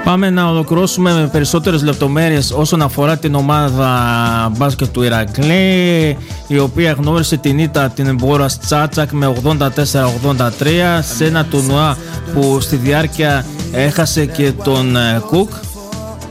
Πάμε να ολοκληρώσουμε με περισσότερες λεπτομέρειες όσον αφορά την ομάδα μπάσκετ του Ηρακλή, η οποία γνώρισε την ήττα την Μπόρας Τσάτσακ με 84-83 σε ένα τουρνουά που στη διάρκεια έχασε και τον Κουκ.